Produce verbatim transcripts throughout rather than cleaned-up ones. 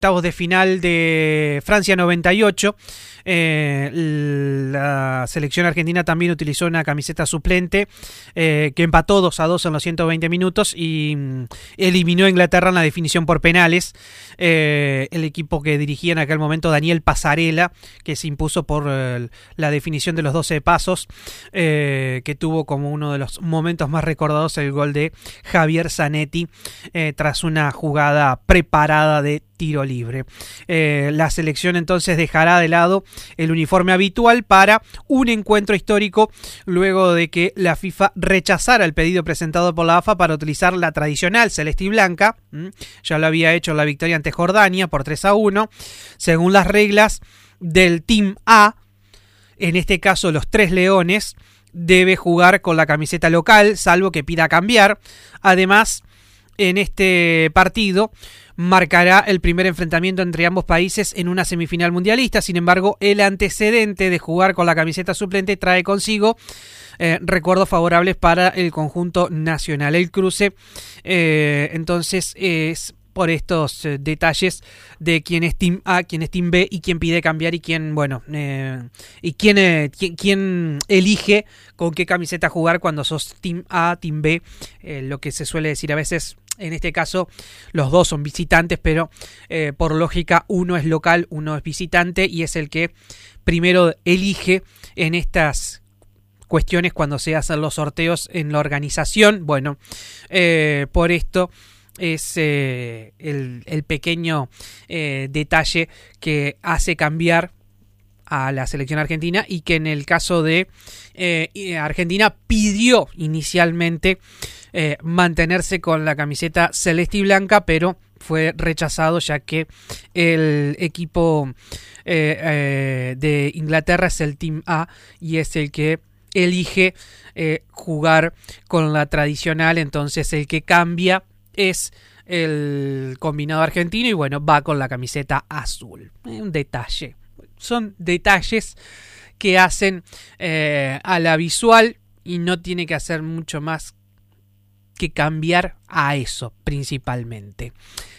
octavos de final de Francia noventa y ocho. Eh, la selección argentina también utilizó una camiseta suplente eh, que empató dos a dos en los ciento veinte minutos y mm, eliminó a Inglaterra en la definición por penales. Eh, el equipo que dirigía en aquel momento Daniel Passarella, que se impuso por eh, la definición de los doce pasos, eh, que tuvo como uno de los momentos más recordados el gol de Javier Zanetti eh, tras una jugada preparada de tiro libre. Eh, la selección entonces dejará de lado el uniforme habitual para un encuentro histórico luego de que la FIFA rechazara el pedido presentado por la A F A para utilizar la tradicional celeste y blanca. ¿Mm? Ya lo había hecho en la victoria ante Jordania por tres a uno. Según las reglas del Team A, en este caso los Tres Leones, debe jugar con la camiseta local, salvo que pida cambiar. Además, en este partido marcará el primer enfrentamiento entre ambos países en una semifinal mundialista. Sin embargo, el antecedente de jugar con la camiseta suplente trae consigo eh, recuerdos favorables para el conjunto nacional. El cruce, eh, entonces, es por estos eh, detalles de quién es Team A, quién es Team B y quién pide cambiar y quién, bueno, eh, y quién, eh, quién, quién elige con qué camiseta jugar cuando sos Team A, Team B, eh, lo que se suele decir a veces. En este caso, los dos son visitantes, pero eh, por lógica uno es local, uno es visitante y es el que primero elige en estas cuestiones cuando se hacen los sorteos en la organización. Bueno, eh, por esto es eh, el, el pequeño eh, detalle que hace cambiar a la selección argentina y que en el caso de eh, Argentina pidió inicialmente eh, mantenerse con la camiseta celeste y blanca, pero fue rechazado ya que el equipo eh, eh, de Inglaterra es el Team A y es el que elige eh, jugar con la tradicional. Entonces el que cambia es el combinado argentino y bueno, va con la camiseta azul. Un detalle. Son detalles que hacen eh, a la visual y no tiene que hacer mucho más que cambiar a eso principalmente.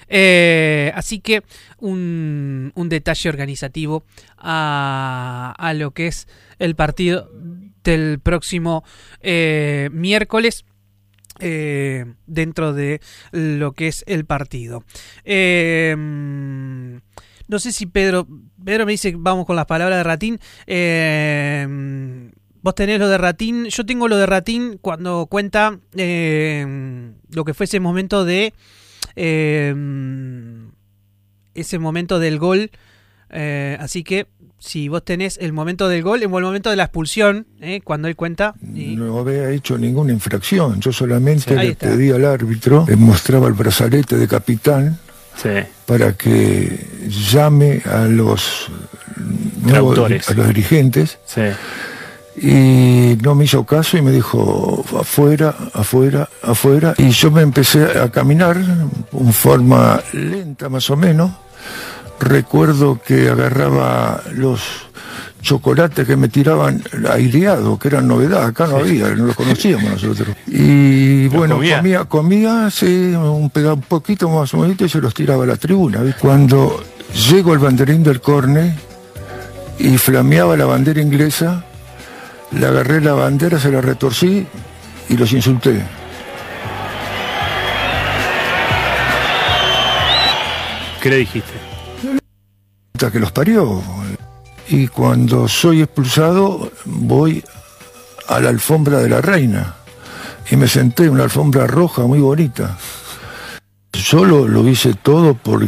Eh, así que un, un detalle organizativo a, a lo que es el partido del próximo eh, miércoles. Eh, dentro de lo que es el partido. Eh, no sé si Pedro Pedro me dice vamos con las palabras de Ratín. Eh, vos tenés lo de Ratín, yo tengo lo de Ratín cuando cuenta eh, lo que fue ese momento de eh, ese momento del gol. Eh, así que si vos tenés el momento del gol o el momento de la expulsión, eh, cuando él cuenta... Y... No había hecho ninguna infracción, yo solamente sí, le está. pedí al árbitro, le mostraba el brazalete de capitán sí. para que llame a los, nuevos, a los dirigentes sí. y no me hizo caso y me dijo afuera, afuera, afuera y yo me empecé a caminar en forma lenta más o menos. Recuerdo que agarraba los chocolates que me tiraban aireados, que eran novedad, acá no había, no los conocíamos nosotros. Y bueno, comía, comía, comía sí, un, un poquito más o menos y se los tiraba a la tribuna. ¿Ves? Cuando llego al banderín del córner y flameaba la bandera inglesa, le agarré la bandera, se la retorcí y los insulté. ¿Qué le dijiste? Que los parió. Y cuando soy expulsado voy a la alfombra de la reina y me senté en una alfombra roja muy bonita. Yo lo, lo hice todo porque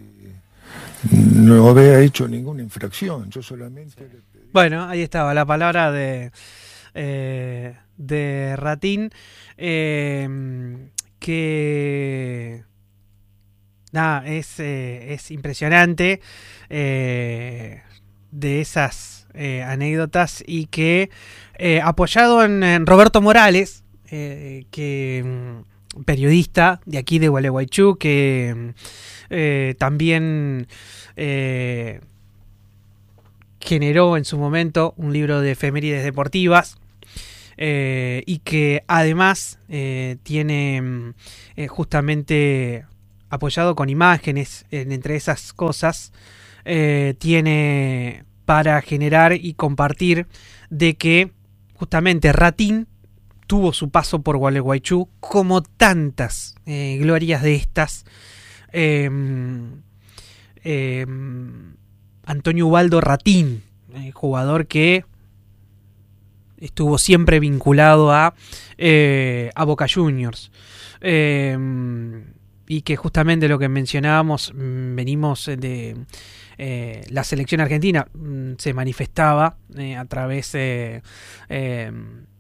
no había hecho ninguna infracción, yo solamente... Bueno, ahí estaba la palabra de eh, de Ratín, eh, que nada, es, eh, es impresionante eh, de esas eh, anécdotas y que eh, apoyado en, en Roberto Morales, eh, que periodista de aquí de Gualeguaychú, que eh, también eh, generó en su momento un libro de efemérides deportivas, eh, y que además eh, tiene eh, justamente apoyado con imágenes, en, entre esas cosas, eh, tiene para generar y compartir de que justamente Ratín tuvo su paso por Gualeguaychú, como tantas eh, glorias de estas. Eh, eh, Antonio Ubaldo Ratín, eh, jugador que estuvo siempre vinculado a, eh, a Boca Juniors. Eh, y que justamente lo que mencionábamos, venimos de eh, la selección argentina, se manifestaba eh, a través eh, eh,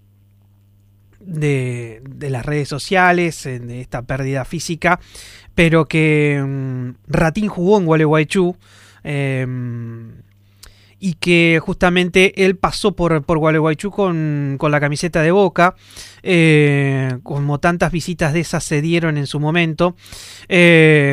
de, de las redes sociales, de esta pérdida física, pero que um, Ratín jugó en Gualeguaychú, eh, y que justamente él pasó por, por Gualeguaychú con, con la camiseta de Boca, eh, como tantas visitas de esas se dieron en su momento. Eh,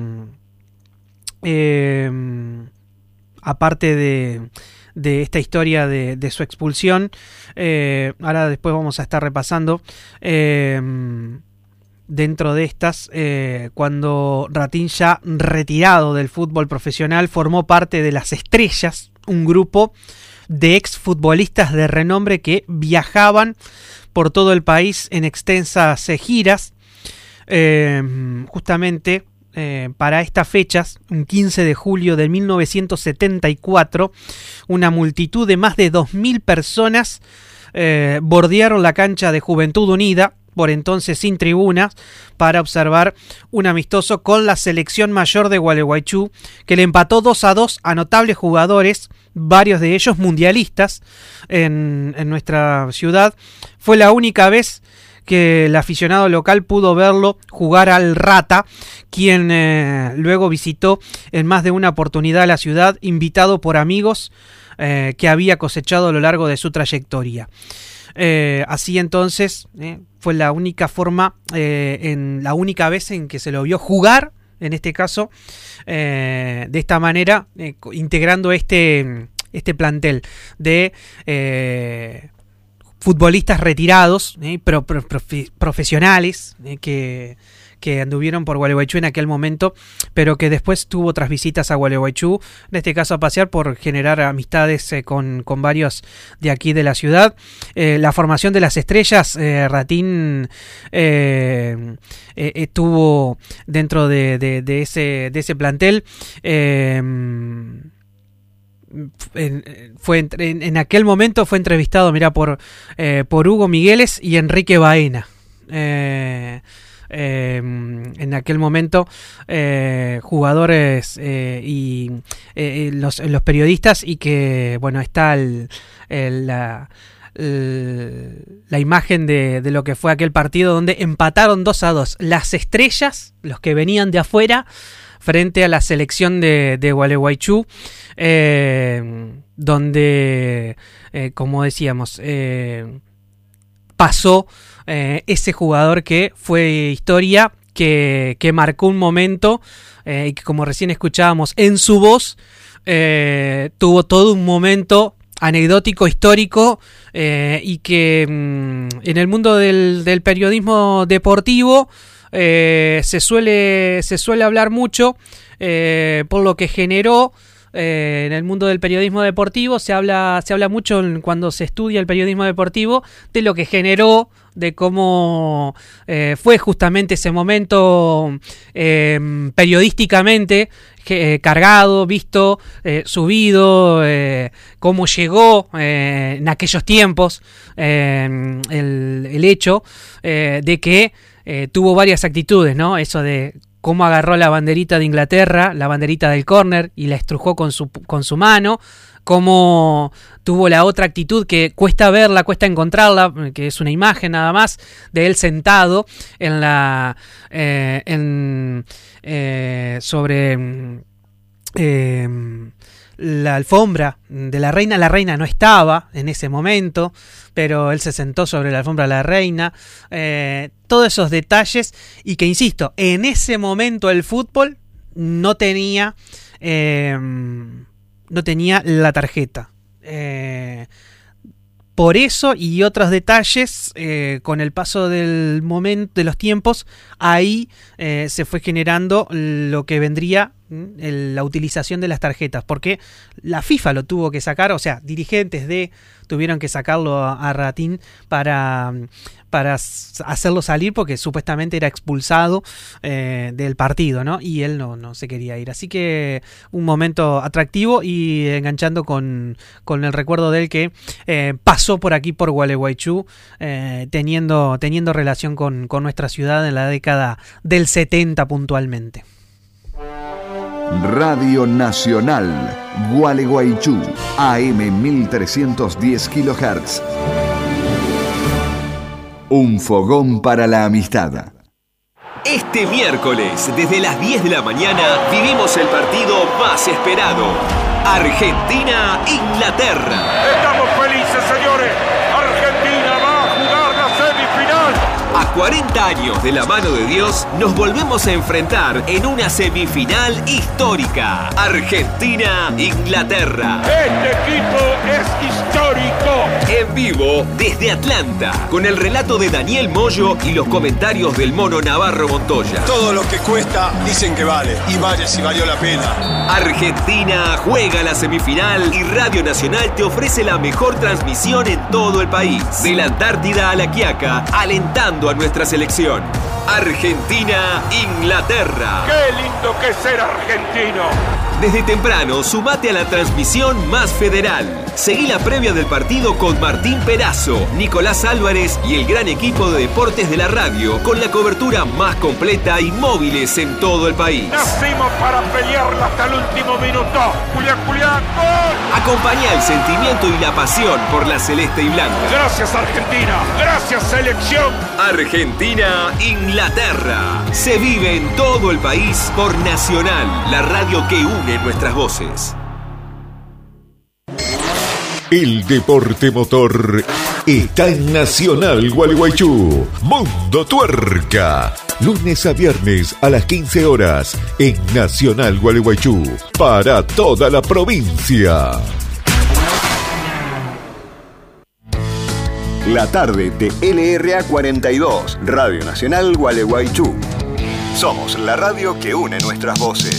eh, aparte de, de esta historia de, de su expulsión, eh, ahora después vamos a estar repasando, eh, dentro de estas, eh, cuando Ratín, ya retirado del fútbol profesional, formó parte de Las Estrellas, un grupo de exfutbolistas de renombre que viajaban por todo el país en extensas eh, giras, eh, justamente eh, para estas fechas, un quince de julio de mil novecientos setenta y cuatro, una multitud de más de dos mil personas eh, bordearon la cancha de Juventud Unida, por entonces sin tribunas, para observar un amistoso con la selección mayor de Gualeguaychú, que le empató dos a dos a notables jugadores, varios de ellos mundialistas en, en nuestra ciudad. Fue la única vez que el aficionado local pudo verlo jugar al Rata, quien eh, luego visitó en más de una oportunidad la ciudad, invitado por amigos eh, que había cosechado a lo largo de su trayectoria. Eh, así entonces eh, fue la única forma, eh, en la única vez en que se lo vio jugar, en este caso, eh, de esta manera, eh, integrando este, este plantel de eh, futbolistas retirados, eh, pro, pro, profe, profesionales, eh, que, que anduvieron por Gualeguaychú en aquel momento, pero que después tuvo otras visitas a Gualeguaychú, en este caso a pasear por generar amistades eh, con, con varios de aquí de la ciudad. Eh, la formación de Las Estrellas, eh, Ratín eh, eh, estuvo dentro de, de, de, ese, de ese plantel. Eh, En, fue en, en aquel momento fue entrevistado, mirá, por, eh, por Hugo Migueles y Enrique Baena. Eh, eh, en aquel momento, eh, jugadores eh, y eh, los, los periodistas, y que, bueno, está el, el, la, el, la imagen de, de lo que fue aquel partido donde empataron dos a dos Las Estrellas, los que venían de afuera, frente a la selección de, de Gualeguaychú, eh, donde, eh, como decíamos, eh, pasó eh, ese jugador que fue historia, que, que marcó un momento, eh, y que, como recién escuchábamos en su voz, eh, tuvo todo un momento anecdótico, histórico, eh, y que mmm, en el mundo del, del periodismo deportivo Eh, se suele se suele hablar mucho eh, por lo que generó eh, en el mundo del periodismo deportivo. Se habla se habla mucho en, cuando se estudia el periodismo deportivo, de lo que generó, de cómo eh, fue justamente ese momento eh, periodísticamente eh, cargado, visto, eh, subido, eh, cómo llegó eh, en aquellos tiempos eh, el, el hecho eh, de que Eh, tuvo varias actitudes, ¿no? Eso de cómo agarró la banderita de Inglaterra, la banderita del córner, y la estrujó con su, con su mano. Cómo tuvo la otra actitud que cuesta verla, cuesta encontrarla, que es una imagen nada más, de él sentado en la eh, en eh, sobre eh, la alfombra de la reina. La reina no estaba en ese momento, pero él se sentó sobre la alfombra de la reina. Eh, todos esos detalles, y que, insisto, en ese momento el fútbol no tenía eh, no tenía la tarjeta. Eh, por eso y otros detalles, eh, con el paso del momento, de los tiempos, ahí eh, se fue generando lo que vendría el, la utilización de las tarjetas, porque la FIFA lo tuvo que sacar, o sea, dirigentes de tuvieron que sacarlo a, a Ratín para, para hacerlo salir, porque supuestamente era expulsado eh, del partido, ¿no? Y él no, no se quería ir. Así que un momento atractivo y enganchando con, con el recuerdo de él que eh, pasó por aquí, por Gualeguaychú, eh, teniendo, teniendo relación con, con nuestra ciudad en la década del setenta puntualmente. Radio Nacional, Gualeguaychú, A M mil trescientos diez kilohertz. Un fogón para la amistad. Este miércoles, desde las diez de la mañana, vivimos el partido más esperado. Argentina-Inglaterra. Estamos felices, señores. Argentina va a jugar la semifinal. A cuarenta años de la mano de Dios, nos volvemos a enfrentar en una semifinal histórica. Argentina-Inglaterra. Este equipo es histórico. En vivo desde Atlanta, con el relato de Daniel Moyo y los comentarios del Mono Navarro Montoya. Todo lo que cuesta dicen que vale, y vale si valió la pena. Argentina juega la semifinal y Radio Nacional te ofrece la mejor transmisión en todo el país. De la Antártida a la Quiaca, alentando a nuestra selección. Argentina-Inglaterra. ¡Qué lindo que es ser argentino! Desde temprano, sumate a la transmisión más federal. Seguí la previa del partido con Martín Perazo, Nicolás Álvarez y el gran equipo de deportes de la radio, con la cobertura más completa y móviles en todo el país. Nacimos para pelearla hasta el último minuto. Julián, Julián, ¡gol! Acompañá el sentimiento y la pasión por la celeste y blanca. Gracias, Argentina. Gracias, selección. Argentina-Inglaterra. Se vive en todo el país por Nacional, la radio que une nuestras voces. El deporte motor está en Nacional Gualeguaychú. Mundo Tuerca. Lunes a viernes a las quince horas en Nacional Gualeguaychú. Para toda la provincia. La tarde de L R A cuarenta y dos, Radio Nacional Gualeguaychú. Somos la radio que une nuestras voces.